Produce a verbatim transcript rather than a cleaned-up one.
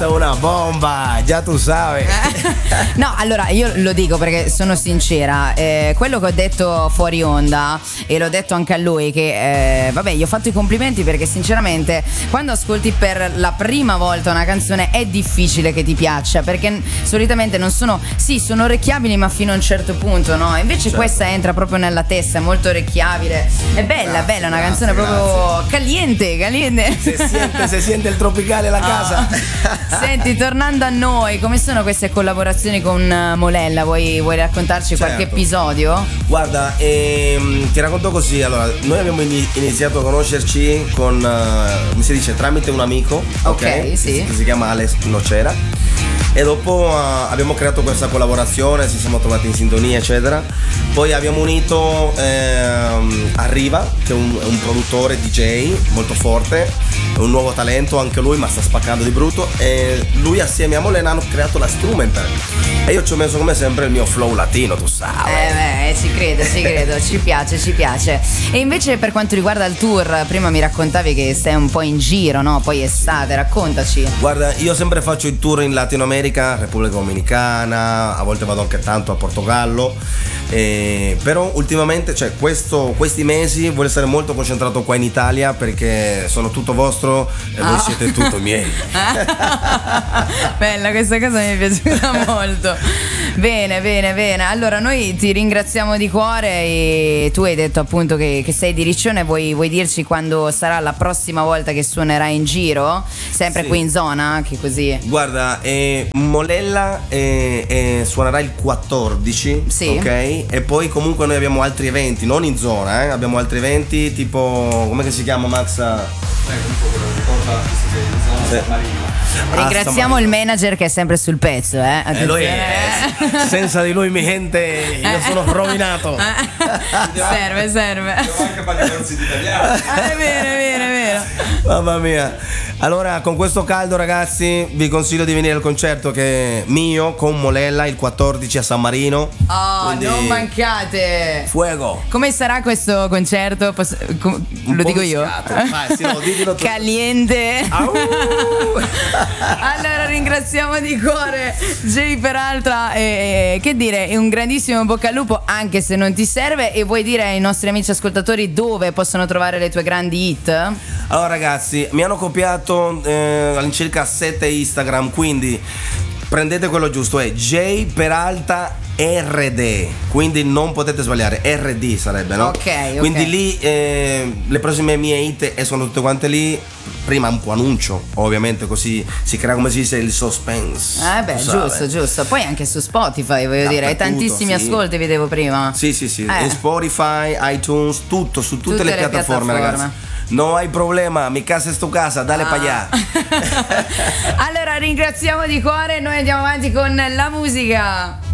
Questa è una bomba, già tu sai. No, allora io lo dico perché sono sincera, eh, quello che ho detto fuori onda, e l'ho detto anche a lui, che eh, vabbè, gli ho fatto i complimenti perché sinceramente quando ascolti per la prima volta una canzone è difficile che ti piaccia, perché solitamente non sono, sì, sono orecchiabili ma fino a un certo punto, no? Invece certo. Questa entra proprio nella testa, è molto orecchiabile, è bella, grazie, bella, una grazie, canzone grazie. proprio caliente, caliente. Si sente, si sente il tropicale la casa. Oh. Senti, tornando a noi, come sono queste collaborazioni con Molella? Vuoi, vuoi raccontarci certo. qualche episodio? Guarda, ehm, ti racconto così. Allora, noi abbiamo iniziato a conoscerci con, uh, come si dice, tramite un amico, ok, okay sì. che si chiama Alex Nocera. E dopo uh, abbiamo creato questa collaborazione, ci siamo trovati in sintonia, eccetera. Poi abbiamo unito ehm, Arriva, che è un, è un produttore D J molto forte, è un nuovo talento anche lui, ma sta spaccando di brutto. E lui assieme a Molena hanno creato la Strumental. E io ci ho messo come sempre il mio flow latino, tu sai. Eh beh, ci credo, ci credo, ci piace, ci piace. E invece per quanto riguarda il tour, prima mi raccontavi che stai un po' in giro, no? Poi estate, raccontaci. Guarda, io sempre faccio il tour in Latino America, Repubblica Dominicana, a volte vado anche tanto a Portogallo. Eh, però ultimamente, cioè questo, questi mesi voglio essere molto concentrato qua in Italia perché sono tutto vostro e voi oh. siete tutto miei. Bella, questa cosa mi è piaciuta molto. Bene, bene, bene. Allora noi ti ringraziamo di cuore e tu hai detto appunto che, che sei di Riccione. Vuoi, vuoi dirci quando sarà la prossima volta che suonerai in giro? Sempre sì. qui in zona, che così. Guarda, eh, Molella eh, eh, suonerà il quattordici, sì. ok? E poi comunque noi abbiamo altri eventi, non in zona, eh? abbiamo altri eventi tipo, come che si chiama Max? Sì. Ringraziamo il manager che è sempre sul pezzo, eh? E lui è, senza di lui mi gente, io sono rovinato. serve, serve. Devo anche fare i corsi di italiano. Ah, è vero, è vero, è vero. Mamma mia. Allora, con questo caldo, ragazzi, vi consiglio di venire al concerto che è mio con Molella il quattordici a San Marino. Oh, quindi non mancate. Fuego. Come sarà questo concerto? Posso, com- lo dico io? Vai, sì, no, ditelo tu. Caliente. Allora ringraziamo di cuore Jay Peralta e, che dire, è un grandissimo bocca al lupo, anche se non ti serve. E vuoi dire ai nostri amici ascoltatori dove possono trovare le tue grandi hit? Allora ragazzi, mi hanno copiato eh, all'incirca sette Instagram, quindi prendete quello giusto, è Jay Peralta R D, quindi non potete sbagliare, R D sarebbe, no? Ok, ok. Quindi lì eh, le prossime mie hit escono tutte quante lì. Prima un po' annuncio, ovviamente, così si crea, come si dice, il suspense. Eh beh, giusto, giusto. Poi anche su Spotify, voglio dire, hai tantissimi sì. ascolti, vedevo prima. Sì, sì, sì. Eh. In Spotify, iTunes, tutto, su tutte, tutte le, le piattaforme, piattaforme, ragazzi. No hai problema, mi casa è sto casa, dale ah. pa' allá. Allora ringraziamo di cuore, noi andiamo avanti con la musica.